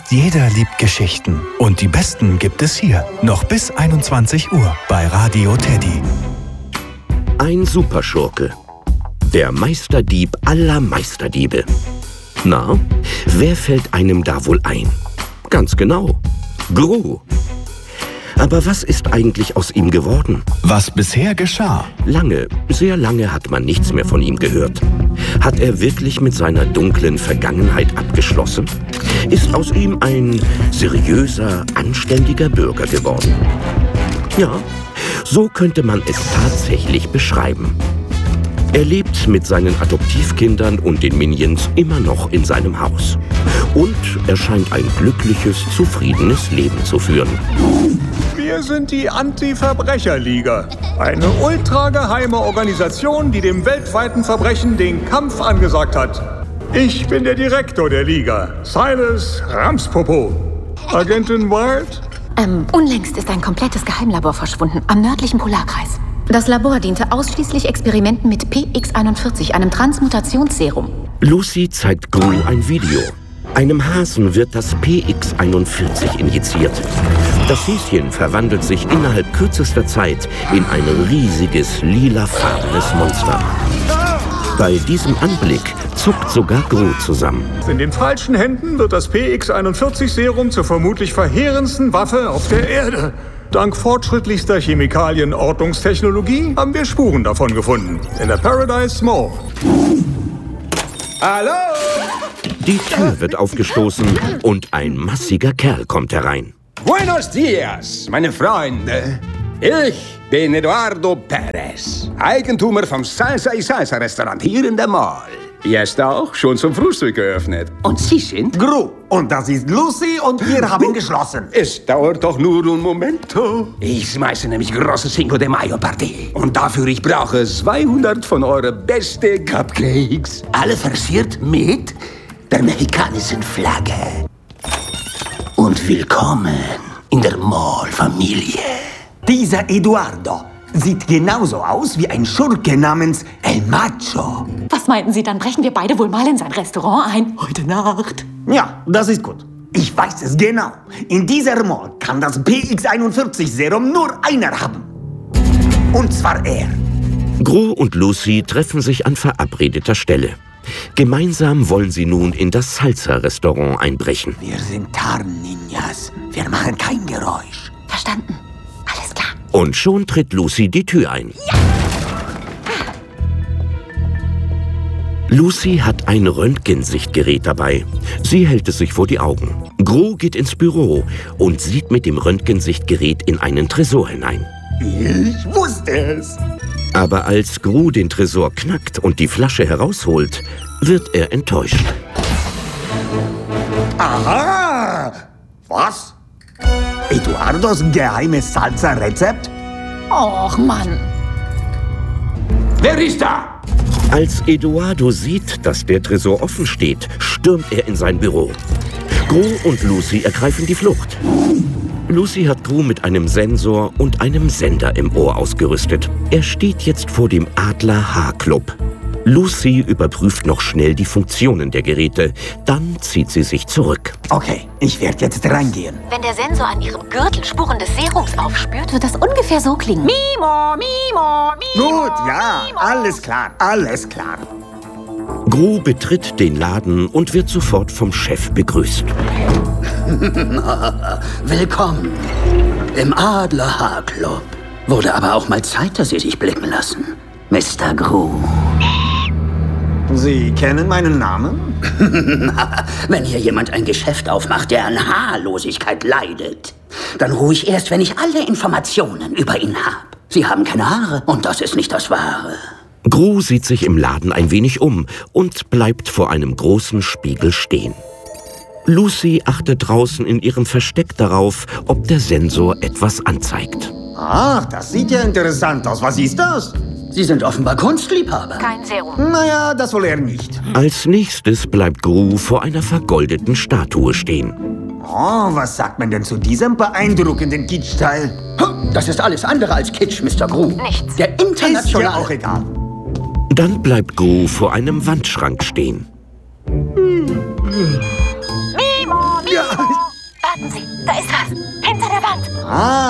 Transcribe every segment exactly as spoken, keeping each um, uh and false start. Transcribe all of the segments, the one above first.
Jeder liebt Geschichten. Und die besten gibt es hier. Noch bis einundzwanzig Uhr bei Radio Teddy. Ein Superschurke. Der Meisterdieb aller Meisterdiebe. Na, wer fällt einem da wohl ein? Ganz genau. Gru. Aber was ist eigentlich aus ihm geworden? Was bisher geschah? Lange, sehr lange hat man nichts mehr von ihm gehört. Hat er wirklich mit seiner dunklen Vergangenheit abgeschlossen? Ist aus ihm ein seriöser, anständiger Bürger geworden? Ja, so könnte man es tatsächlich beschreiben. Er lebt mit seinen Adoptivkindern und den Minions immer noch in seinem Haus. Und er scheint ein glückliches, zufriedenes Leben zu führen. Wir sind die Anti-Verbrecher-Liga. Eine ultrageheime Organisation, die dem weltweiten Verbrechen den Kampf angesagt hat. Ich bin der Direktor der Liga, Silas Ramspopo. Agentin Wild? Ähm, unlängst ist ein komplettes Geheimlabor verschwunden, am nördlichen Polarkreis. Das Labor diente ausschließlich Experimenten mit P X einundvierzig, einem Transmutationsserum. Lucy zeigt Gru ein Video. Einem Hasen wird das P X einundvierzig injiziert. Das Häschen verwandelt sich innerhalb kürzester Zeit in ein riesiges, lilafarbenes Monster. Bei diesem Anblick zuckt sogar Gru zusammen. In den falschen Händen wird das P X einundvierzig-Serum zur vermutlich verheerendsten Waffe auf der Erde. Dank fortschrittlichster Chemikalien-Ortungstechnologie haben wir Spuren davon gefunden. In der Paradise Mall. Hallo? Die Tür wird aufgestoßen und ein massiger Kerl kommt herein. Buenos dias, meine Freunde. Ich bin Eduardo Perez, Eigentümer vom Salsa y Salsa Restaurant hier in der Mall. Jetzt auch schon zum Frühstück geöffnet. Und Sie sind? Gru. Und das ist Lucy und wir haben geschlossen. Es dauert doch nur un momento. Ich schmeiße nämlich große Cinco de Mayo Party. Und dafür ich brauche zweihundert von euren besten Cupcakes. Alle versiert mit der mexikanischen Flagge. Und willkommen in der Mall-Familie. Dieser Eduardo sieht genauso aus wie ein Schurke namens El Macho. Was meinten Sie, dann brechen wir beide wohl mal in sein Restaurant ein? Heute Nacht. Ja, das ist gut. Ich weiß es genau. In dieser Mall kann das P X einundvierzig-Serum nur einer haben. Und zwar er. Gru und Lucy treffen sich an verabredeter Stelle. Gemeinsam wollen sie nun in das Salsa-Restaurant einbrechen. Wir sind Tarn-Ninjas. Wir machen kein Geräusch. Verstanden. Alles klar. Und schon tritt Lucy die Tür ein. Ja! Lucy hat ein Röntgensichtgerät dabei. Sie hält es sich vor die Augen. Gru geht ins Büro und sieht mit dem Röntgensichtgerät in einen Tresor hinein. Ich wusste es. Aber als Gru den Tresor knackt und die Flasche herausholt, wird er enttäuscht. Aha! Was? Eduardos geheimes Salsa-Rezept? Och, Mann. Wer ist da? Als Eduardo sieht, dass der Tresor offen steht, stürmt er in sein Büro. Gru und Lucy ergreifen die Flucht. Lucy hat Gru mit einem Sensor und einem Sender im Ohr ausgerüstet. Er steht jetzt vor dem Adler H-Club. Lucy überprüft noch schnell die Funktionen der Geräte. Dann zieht sie sich zurück. Okay, ich werde jetzt reingehen. Wenn der Sensor an Ihrem Gürtel Spuren des Serums aufspürt, wird das ungefähr so klingen. Mimo, Mimo, Mimo. Gut, ja, Mimo. alles klar, alles klar. Gru betritt den Laden und wird sofort vom Chef begrüßt. Willkommen im Adler H-Club. Wurde aber auch mal Zeit, dass Sie sich blicken lassen, Mister Gru. Sie kennen meinen Namen? Wenn hier jemand ein Geschäft aufmacht, der an Haarlosigkeit leidet, dann ruhig erst, wenn ich alle Informationen über ihn habe. Sie haben keine Haare und das ist nicht das Wahre. Gru sieht sich im Laden ein wenig um und bleibt vor einem großen Spiegel stehen. Lucy achtet draußen in ihrem Versteck darauf, ob der Sensor etwas anzeigt. Ach, das sieht ja interessant aus. Was ist das? Sie sind offenbar Kunstliebhaber. Kein Serum. Naja, das wohl eher nicht. Als nächstes bleibt Gru vor einer vergoldeten Statue stehen. Oh, was sagt man denn zu diesem beeindruckenden Kitschteil? Das ist alles andere als Kitsch, Mister Gru. Nichts. Der Ist ja internationale... auch egal. Dann bleibt Gru vor einem Wandschrank stehen. Mimo, Mimo. Ja,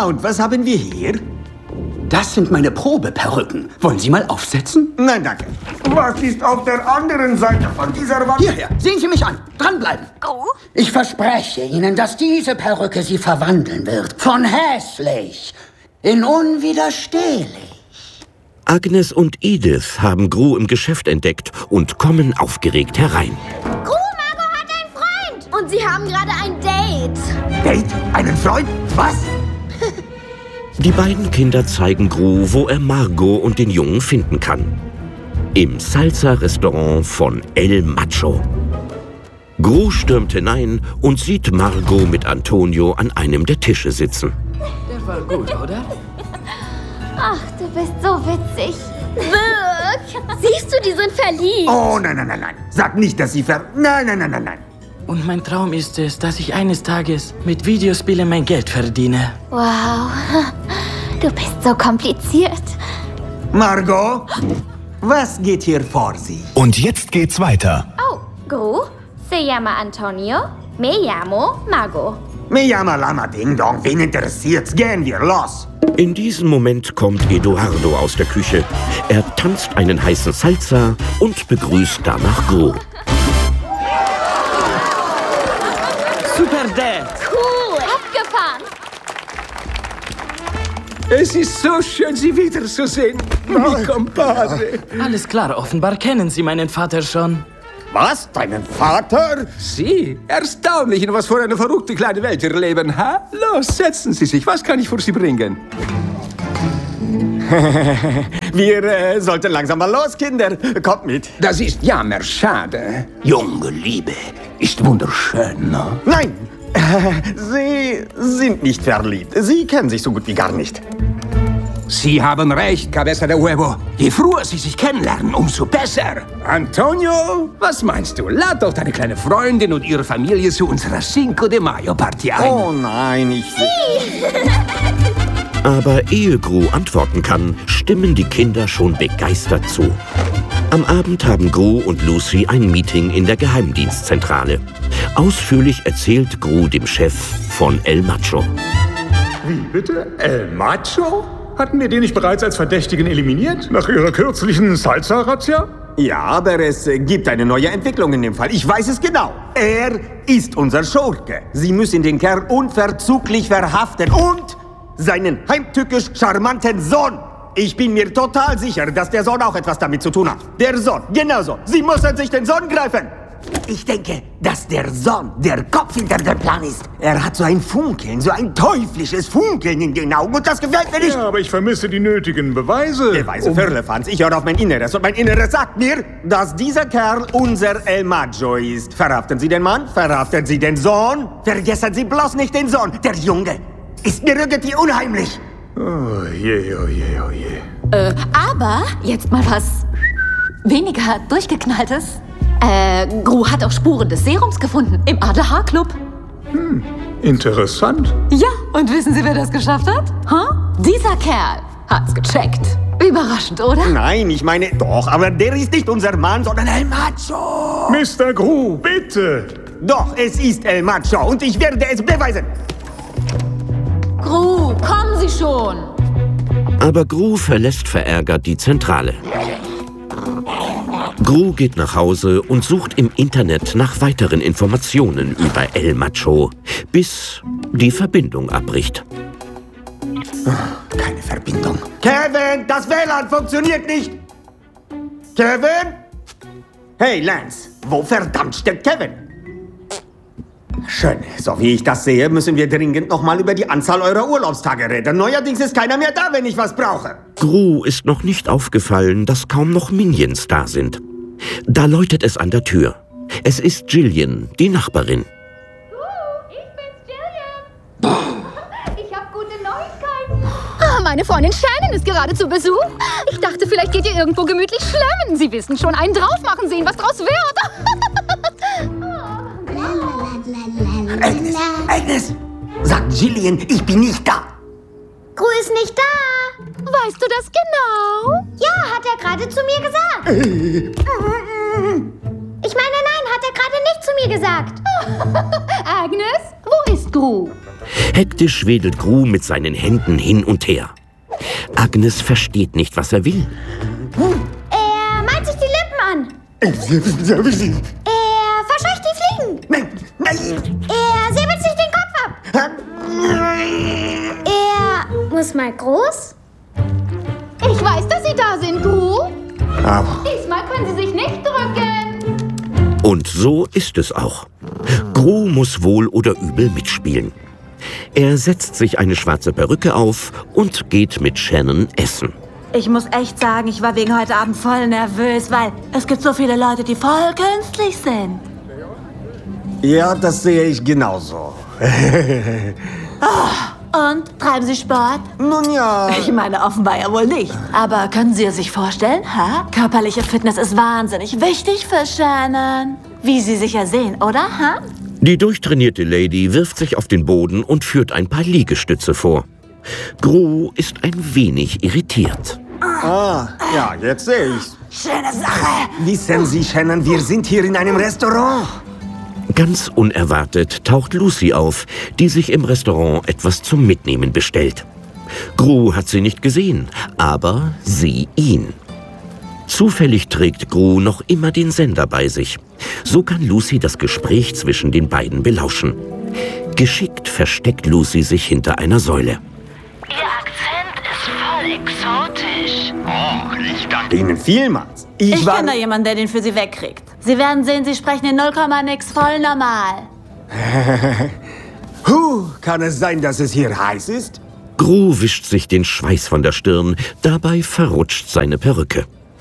und was haben wir hier? Das sind meine Probeperücken. Wollen Sie mal aufsetzen? Nein, danke. Was ist auf der anderen Seite von dieser Wand? Hierher, sehen Sie mich an. Dranbleiben. Gru? Ich verspreche Ihnen, dass diese Perücke Sie verwandeln wird. Von hässlich in unwiderstehlich. Agnes und Edith haben Gru im Geschäft entdeckt und kommen aufgeregt herein. Gru, Margot hat einen Freund. Und sie haben gerade ein Date. Date? Einen Freund? Was? Die beiden Kinder zeigen Gru, wo er Margot und den Jungen finden kann. Im Salsa-Restaurant von El Macho. Gru stürmt hinein und sieht Margot mit Antonio an einem der Tische sitzen. Der war gut, oder? Ach, du bist so witzig. Wirk! Siehst du, die sind verliebt. Oh, nein, nein, nein, nein. Sag nicht, dass sie ver... Nein, nein, nein, nein, nein. Und mein Traum ist es, dass ich eines Tages mit Videospielen mein Geld verdiene. Wow, du bist so kompliziert. Margot, was geht hier vor sich? Und jetzt geht's weiter. Oh, Gru, se llama Antonio, me llamo Margot. Me llama Lama Ding Dong, wen interessiert's? Gehen wir, los! In diesem Moment kommt Eduardo aus der Küche. Er tanzt einen heißen Salsa und begrüßt danach Gru. Super Dad! Cool, abgefahren. Es ist so schön, Sie wiederzusehen, mi compadre. Alles klar, offenbar kennen Sie meinen Vater schon. Was? Deinen Vater? Sie? Erstaunlich, in was für eine verrückte kleine Welt wir leben, ha? Los, setzen Sie sich. Was kann ich für Sie bringen? Wir äh, sollten langsam mal los, Kinder. Kommt mit. Das ist jammerschade. Junge Liebe ist wunderschön, ne? Nein, Sie sind nicht verliebt. Sie kennen sich so gut wie gar nicht. Sie haben recht, Cabeza de Huevo. Je früher Sie sich kennenlernen, umso besser. Antonio, was meinst du? Lad doch deine kleine Freundin und ihre Familie zu unserer Cinco de Mayo Party ein. Oh nein, ich... Aber ehe Gru antworten kann, stimmen die Kinder schon begeistert zu. Am Abend haben Gru und Lucy ein Meeting in der Geheimdienstzentrale. Ausführlich erzählt Gru dem Chef von El Macho. Wie bitte? El Macho? Hatten wir den nicht bereits als Verdächtigen eliminiert? Nach ihrer kürzlichen Salsa-Razzia? Ja, aber es äh, gibt eine neue Entwicklung in dem Fall. Ich weiß es genau. Er ist unser Schurke. Sie müssen den Kerl unverzüglich verhaften und seinen heimtückisch charmanten Sohn. Ich bin mir total sicher, dass der Sohn auch etwas damit zu tun hat. Der Sohn, genau so. Sie müssen sich den Sohn greifen. Ich denke, dass der Sohn der Kopf hinter dem Plan ist. Er hat so ein Funkeln, so ein teuflisches Funkeln in den Augen und das gefällt mir nicht. Ja, aber ich vermisse die nötigen Beweise. Beweise, Firlefanz. Ich höre auf mein Inneres und mein Inneres sagt mir, dass dieser Kerl unser El Macho ist. Verhaften Sie den Mann, verhaften Sie den Sohn. Vergessen Sie bloß nicht den Sohn. Der Junge ist mir irgendwie unheimlich. Oh je, oh je, oh je. Äh, aber jetzt mal was weniger durchgeknalltes. Äh, Gru hat auch Spuren des Serums gefunden im A D H-Club. Hm, interessant. Ja, und wissen Sie, wer das geschafft hat? Huh? Dieser Kerl hat's gecheckt. Überraschend, oder? Nein, ich meine, doch, aber der ist nicht unser Mann, sondern El Macho. Mister Gru, bitte. Doch, es ist El Macho und ich werde es beweisen. Gru, kommen Sie schon. Aber Gru verlässt verärgert die Zentrale. Gru geht nach Hause und sucht im Internet nach weiteren Informationen über El Macho, bis die Verbindung abbricht. Keine Verbindung. Kevin, das W L A N funktioniert nicht. Kevin? Hey, Lance, wo verdammt steckt Kevin? Schön. So wie ich das sehe, müssen wir dringend nochmal über die Anzahl eurer Urlaubstage reden. Neuerdings ist keiner mehr da, wenn ich was brauche. Gru ist noch nicht aufgefallen, dass kaum noch Minions da sind. Da läutet es an der Tür. Es ist Jillian, die Nachbarin. Uh, ich bin's, Jillian. Ich hab gute Neuigkeiten. Ah, meine Freundin Shannon ist gerade zu Besuch. Ich dachte, vielleicht geht ihr irgendwo gemütlich schlemmen. Sie wissen schon, einen drauf machen sehen, was draus wird. Agnes, Agnes, sagt Jillian, ich bin nicht da. Gru ist nicht da. Weißt du das genau? Ja, hat er gerade zu mir gesagt. Ich meine, nein, hat er gerade nicht zu mir gesagt. Agnes, wo ist Gru? Hektisch wedelt Gru mit seinen Händen hin und her. Agnes versteht nicht, was er will. Er malt sich die Lippen an. Er verscheucht die Fliegen. Nein, nein. Er säbelt sich den Kopf ab. Er muss mal groß. Ich weiß, dass Sie da sind, Gru. Aber Diesmal können Sie sich nicht drücken. Und so ist es auch. Gru muss wohl oder übel mitspielen. Er setzt sich eine schwarze Perücke auf und geht mit Shannon essen. Ich muss echt sagen, ich war wegen heute Abend voll nervös, weil es gibt so viele Leute, die voll künstlich sind. ja, das sehe ich genauso. Oh, und, treiben Sie Sport? Nun ja. Ich meine, offenbar ja wohl nicht. Aber können Sie es sich vorstellen, ha? Körperliche Fitness ist wahnsinnig wichtig für Shannon. Wie Sie sicher sehen, oder, ha? Die durchtrainierte Lady wirft sich auf den Boden und führt ein paar Liegestütze vor. Gru ist ein wenig irritiert. Ah, ja, jetzt sehe ich's. Schöne Sache. Wissen Sie, Shannon, wir sind hier in einem Restaurant. Ganz unerwartet taucht Lucy auf, die sich im Restaurant etwas zum Mitnehmen bestellt. Gru hat sie nicht gesehen, aber sie ihn. Zufällig trägt Gru noch immer den Sender bei sich. So kann Lucy das Gespräch zwischen den beiden belauschen. Geschickt versteckt Lucy sich hinter einer Säule. Ihr Akzent ist voll exotisch. Oh, ich danke Ihnen vielmals. Ich, Ich war... kenne da jemanden, der den für Sie wegkriegt. Sie werden sehen, Sie sprechen in null Komma nix voll normal. Huh, kann es sein, dass es hier heiß ist? Gru wischt sich den Schweiß von der Stirn, dabei verrutscht seine Perücke.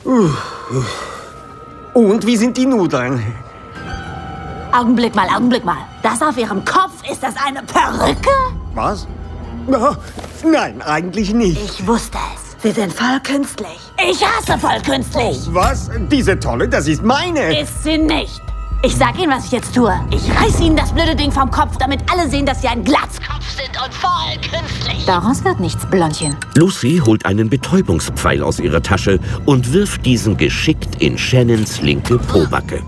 Und wie sind die Nudeln? Augenblick mal, Augenblick mal. Das auf Ihrem Kopf, ist das eine Perücke? Was? Oh, nein, eigentlich nicht. Ich wusste es. Sie sind voll künstlich. Ich hasse voll künstlich. Was? Diese tolle, das ist meine. Ist sie nicht. Ich sag Ihnen, was ich jetzt tue. Ich reiß Ihnen das blöde Ding vom Kopf, damit alle sehen, dass Sie ein Glatzkopf sind und voll künstlich. Daraus wird nichts, Blondchen. Lucy holt einen Betäubungspfeil aus ihrer Tasche und wirft diesen geschickt in Shannons linke Pobacke.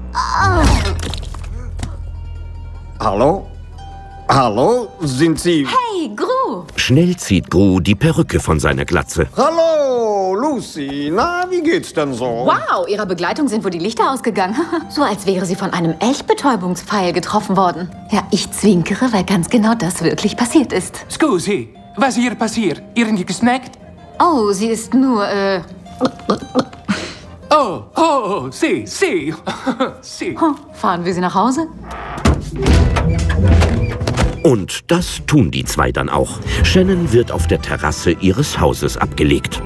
Hallo? Hallo? Sind Sie... Hey, Gru! Schnell zieht Gru die Perücke von seiner Glatze. Hallo, Lucy. Na, wie geht's denn so? Wow, Ihrer Begleitung sind wohl die Lichter ausgegangen. So als wäre sie von einem Echtbetäubungspfeil getroffen worden. Ja, ich zwinkere, weil ganz genau das wirklich passiert ist. Scusi, was hier passiert? Ihr nicht gesnackt? Oh, sie ist nur, äh... Oh, oh, sì, sì, sì. Oh, fahren wir sie nach Hause? Und das tun die zwei dann auch. Shannon wird auf der Terrasse ihres Hauses abgelegt.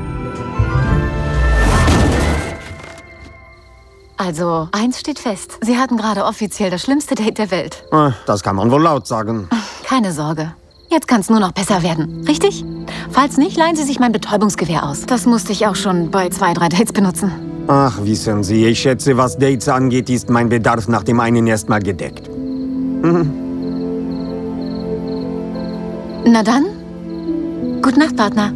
Also, eins steht fest. Sie hatten gerade offiziell das schlimmste Date der Welt. Das kann man wohl laut sagen. Keine Sorge. Jetzt kann es nur noch besser werden. Richtig? Falls nicht, leihen Sie sich mein Betäubungsgewehr aus. Das musste ich auch schon bei zwei, drei Dates benutzen. Ach, wissen Sie, ich schätze, was Dates angeht, ist mein Bedarf nach dem einen erstmal gedeckt. Mhm. Na dann, gute Nacht, Partner.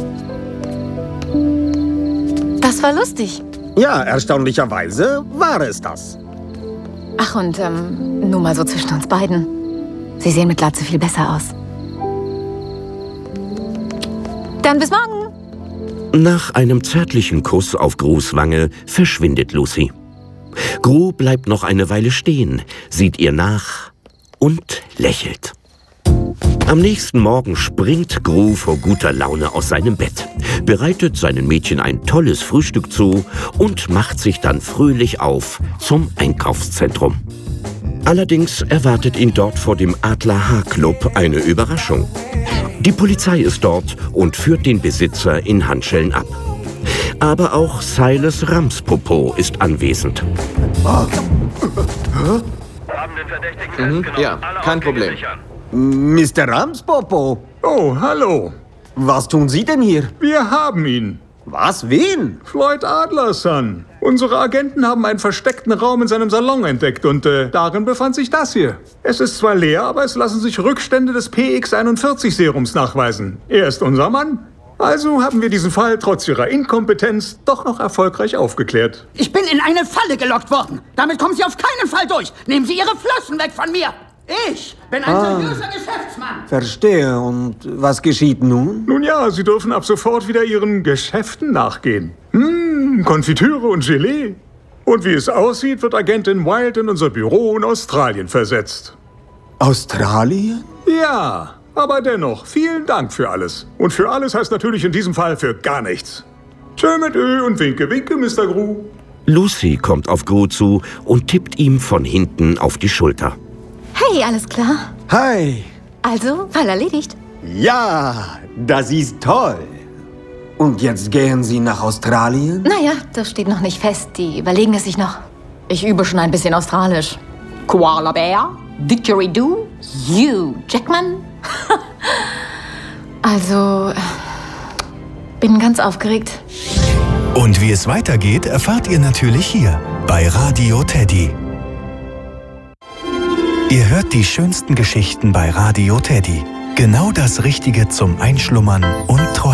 Das war lustig. Ja, erstaunlicherweise war es das. Ach, und ähm, nur mal so zwischen uns beiden. Sie sehen mit Glatze viel besser aus. Dann bis morgen. Nach einem zärtlichen Kuss auf Grus Wange verschwindet Lucy. Gru bleibt noch eine Weile stehen, sieht ihr nach und lächelt. Am nächsten Morgen springt Gru vor guter Laune aus seinem Bett, bereitet seinen Mädchen ein tolles Frühstück zu und macht sich dann fröhlich auf zum Einkaufszentrum. Allerdings erwartet ihn dort vor dem Adler Haarclub eine Überraschung. Die Polizei ist dort und führt den Besitzer in Handschellen ab. Aber auch Silas Ramspopo ist anwesend. Mhm, ja, kein Problem. Mister Ramspopo. Oh, hallo. Was tun Sie denn hier? Wir haben ihn. Was? Wen? Floyd Adlerson. Unsere Agenten haben einen versteckten Raum in seinem Salon entdeckt und äh, darin befand sich das hier. Es ist zwar leer, aber es lassen sich Rückstände des P X einundvierzig Serums nachweisen. Er ist unser Mann. Also haben wir diesen Fall trotz ihrer Inkompetenz doch noch erfolgreich aufgeklärt. Ich bin in eine Falle gelockt worden. Damit kommen Sie auf keinen Fall durch. Nehmen Sie Ihre Flossen weg von mir. Ich bin ein Ah. seriöser Geschäftsmann. Verstehe. Und was geschieht nun? Nun ja, Sie dürfen ab sofort wieder Ihren Geschäften nachgehen. Hm, Konfitüre und Gelee. Und wie es aussieht, wird Agentin Wilde in unser Büro in Australien versetzt. Australien? Ja, aber dennoch, vielen Dank für alles. Und für alles heißt natürlich in diesem Fall für gar nichts. Tschö mit Ö und winke, winke, Mister Gru. Lucy kommt auf Gru zu und tippt ihm von hinten auf die Schulter. Hey, alles klar? Hi. Also, Fall erledigt. Ja, das ist toll. Und jetzt gehen Sie nach Australien? Naja, das steht noch nicht fest. Die überlegen es sich noch. Ich übe schon ein bisschen Australisch. Koala Bear, Didgeridoo, Hugh Jackman. Also, bin ganz aufgeregt. Und wie es weitergeht, erfahrt ihr natürlich hier bei Radio Teddy. Ihr hört die schönsten Geschichten bei Radio Teddy. Genau das Richtige zum Einschlummern und Träumen.